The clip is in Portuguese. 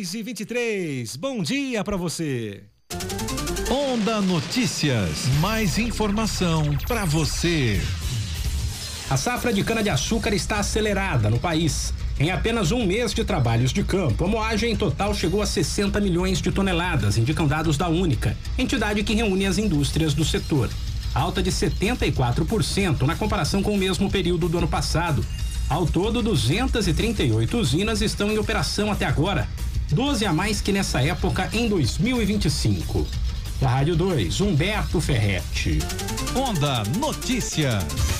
6h23, bom dia pra você. Onda Notícias, mais informação pra você. A safra de cana-de-açúcar está acelerada no país. Em apenas um mês de trabalhos de campo, a moagem total chegou a 60 milhões de toneladas, indicam dados da Única, entidade que reúne as indústrias do setor. Alta de 74% na comparação com o mesmo período do ano passado. Ao todo, 238 usinas estão em operação até agora, 12 a mais que nessa época em 2025. Da Rádio 2, Humberto Ferretti. Onda Notícias.